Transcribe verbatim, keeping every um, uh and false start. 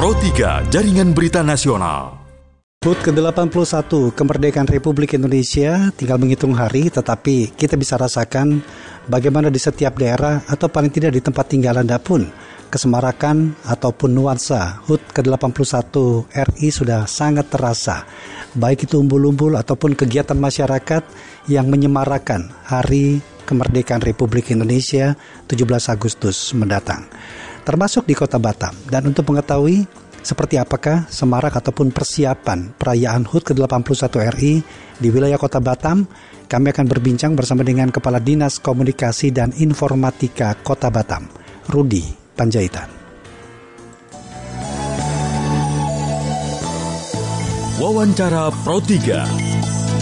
Pro tiga Jaringan Berita Nasional. H U T ke delapan puluh satu, kemerdekaan Republik Indonesia, tinggal menghitung hari, tetapi kita bisa rasakan bagaimana di setiap daerah atau paling tidak di tempat tinggal Anda pun, kesemarakan ataupun nuansa H U T ke delapan puluh satu R I sudah sangat terasa. Baik itu umbul-umbul ataupun kegiatan masyarakat yang menyemarakan Hari Kemerdekaan Republik Indonesia tujuh belas Agustus mendatang, termasuk di Kota Batam. Dan untuk mengetahui seperti apakah semarak ataupun persiapan perayaan H U T ke delapan puluh satu R I di wilayah Kota Batam, kami akan berbincang bersama dengan Kepala Dinas Komunikasi dan Informatika Kota Batam, Rudi Panjaitan. Wawancara Pro tiga.